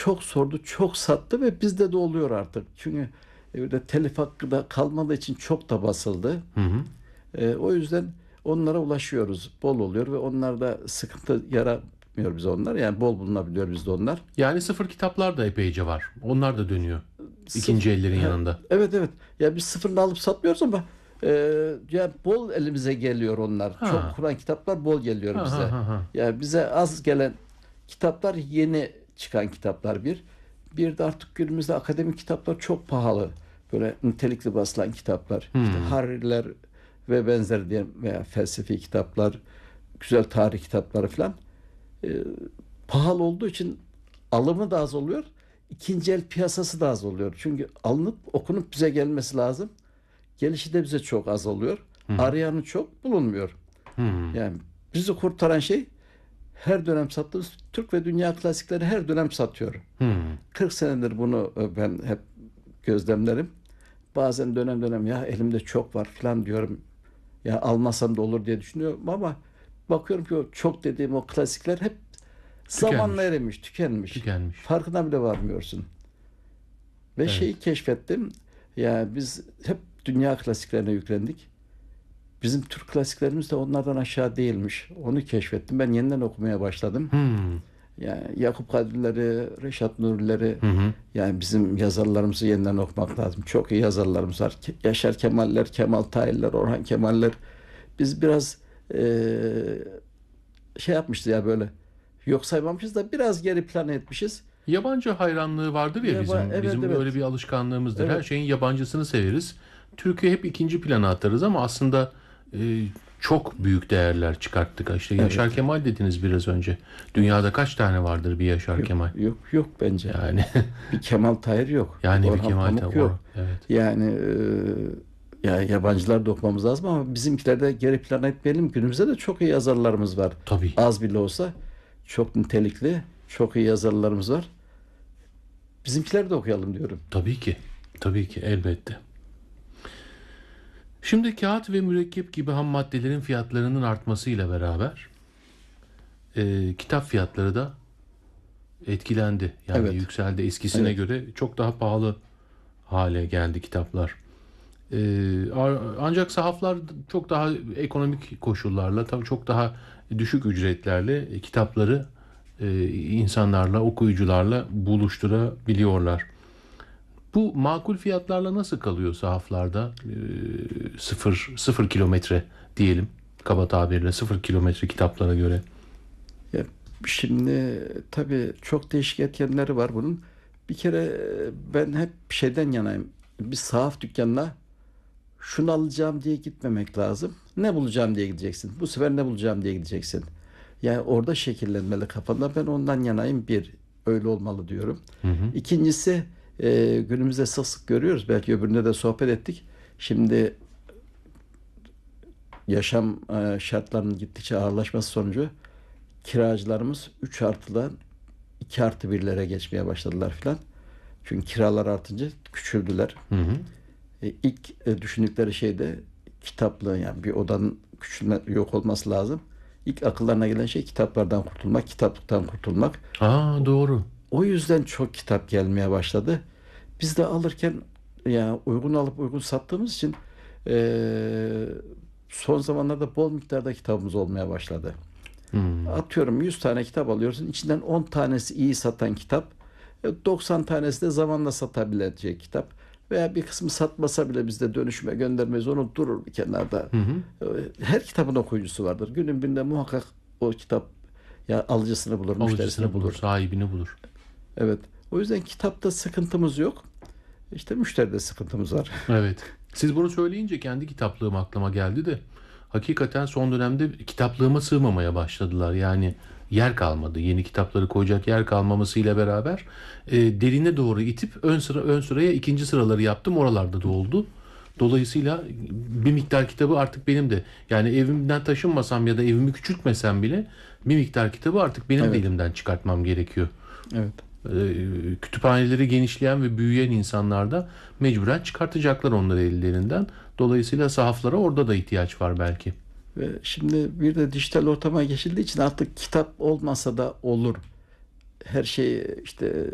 çok sordu, çok sattı ve bizde de oluyor artık. Çünkü de telif hakkı da kalmadığı için çok da basıldı. Hı hı. O yüzden onlara ulaşıyoruz. Bol oluyor ve onlar da sıkıntı yaratmıyor bize onlar. Yani bol bulunabiliyor bizde onlar. Yani sıfır kitaplar da epeyce var. Onlar da dönüyor. İkinci Sıfır, ellerin yanında. evet evet. Ya biz sıfırını alıp satmıyoruz ama e, ya bol elimize geliyor onlar. Çok Ha. Kur'an kitaplar bol geliyor Ha ha bize. ha ha. Ya bize az gelen kitaplar yeni çıkan kitaplar bir. Bir de artık günümüzde akademik kitaplar çok pahalı. Böyle nitelikli basılan kitaplar. İşte Hmm. Harri'ler ve benzeri diye veya felsefi kitaplar, güzel tarih kitapları falan e, pahalı olduğu için alımı da az oluyor. İkinci el piyasası da az oluyor. Çünkü alınıp okunup bize gelmesi lazım. Gelişi de bize çok az oluyor. Hı hı. Arayanı çok bulunmuyor. Hmm. Yani bizi kurtaran şey her dönem sattığımız Türk ve dünya klasikleri her dönem satıyor. Hmm. 40 senedir bunu ben hep gözlemlerim. Bazen dönem dönem ya elimde çok var falan diyorum. Ya almasam da olur diye düşünüyorum ama bakıyorum ki o çok dediğim o klasikler hep zamanla Tükenmiş. erimiş, tükenmiş. Tükenmiş. Farkına bile varmıyorsun. Ve Evet. şeyi keşfettim. Ya biz hep dünya klasiklerine yüklendik. Bizim Türk klasiklerimiz de onlardan aşağı değilmiş. Onu keşfettim. Ben yeniden okumaya başladım. Hmm. Yani Yakup Kadrileri, Reşat Nurileri, Hı hı. yani bizim yazarlarımızı yeniden okumak lazım. Çok iyi yazarlarımız var. Yaşar Kemaller, Kemal Tahirler, Orhan Kemaller. Biz biraz şey yapmışız ya böyle. Yok saymamışız da biraz geri plan etmişiz. Yabancı hayranlığı vardır ya bizim. Evet Bizim öyle evet. bir alışkanlığımızdır. Her Evet. şeyin yabancısını severiz. Türkiye hep ikinci plana atarız ama aslında çok büyük değerler çıkarttık. İşte Yaşar Evet. Kemal dediniz biraz önce. Dünyada kaç tane vardır bir Yaşar Yok Kemal? yok yok bence. Yani Bir Kemal Tahir yok. Bir yani bir Orhan Kemal Pamuk yok. evet. Yani ya yabancılar da okumamız lazım ama bizimkiler de geri plana etmeyelim. Günümüzde de çok iyi yazarlarımız var. Tabii. Az bile olsa çok nitelikli, çok iyi yazarlarımız var. Bizimkileri de okuyalım diyorum. Tabii ki. Tabii ki elbette. Şimdi kağıt ve mürekkep gibi ham maddelerin fiyatlarının artmasıyla beraber kitap fiyatları da etkilendi. Yani Evet. yükseldi. Eskisine Evet. göre çok daha pahalı hale geldi kitaplar. Ancak sahaflar çok daha ekonomik koşullarla, tabii çok daha düşük ücretlerle kitapları insanlarla, okuyucularla buluşturabiliyorlar. Bu makul fiyatlarla nasıl kalıyor sahaflarda? Sıfır kilometre diyelim. Kaba tabirle 0 kilometre kitaplara göre. Ya şimdi tabii çok değişik etkenleri var bunun. Bir kere ben hep şeyden yanayım. Bir sahaf dükkanına şunu alacağım diye gitmemek lazım. Ne bulacağım diye gideceksin. Bu sefer ne bulacağım diye gideceksin. Yani orada şekillenmeli kafanda. Ben ondan yanayım bir. Öyle olmalı diyorum. Hı hı. İkincisi günümüzde sık sık görüyoruz. Belki öbüründe de sohbet ettik. Şimdi yaşam şartlarının gittikçe ağırlaşması sonucu kiracılarımız 3 artıdan 2 artı birlere geçmeye başladılar filan. Çünkü kiralar artınca küçüldüler. Hı hı. İlk düşündükleri şey de kitaplığı, yani bir odanın küçülme yok olması lazım. İlk akıllarına gelen şey kitaplardan kurtulmak, kitaplıktan kurtulmak. Aa, doğru. O yüzden çok kitap gelmeye başladı. Biz de alırken ya uygun alıp uygun sattığımız için eee, son zamanlarda bol miktarda kitabımız olmaya başladı. Hmm. Atıyorum 100 tane kitap alıyorsun. İçinden 10 tanesi iyi satan kitap. 90 tanesi de zamanla satabilecek kitap. Veya bir kısmı satmasa bile bizde dönüşüme göndermeyiz. Onu durur bir kenarda. Hı hı. Her kitabın okuyucusu vardır. Günün birinde muhakkak o kitap ya alıcısını bulur, Alıcısını müşterisini bulur, bulur. sahibini bulur. Evet. O yüzden kitapta sıkıntımız yok. İşte müşteride sıkıntımız var. Evet. Siz bunu söyleyince kendi kitaplığım aklıma geldi de hakikaten son dönemde kitaplığıma sığmamaya başladılar. Yani yer kalmadı. Yeni kitapları koyacak yer kalmamasıyla beraber derine doğru itip ön sıraya ikinci sıraları yaptım. Oralarda da oldu. Dolayısıyla bir miktar kitabı artık benim de, yani evimden taşınmasam ya da evimi küçültmesem bile bir miktar kitabı artık benim de Evet. elimden çıkartmam gerekiyor. Evet. Kütüphaneleri genişleyen ve büyüyen insanlar da mecburen çıkartacaklar onları ellerinden. Dolayısıyla sahaflara orada da ihtiyaç var belki. Ve şimdi bir de dijital ortama geçildiği için artık kitap olmasa da olur. Her şey işte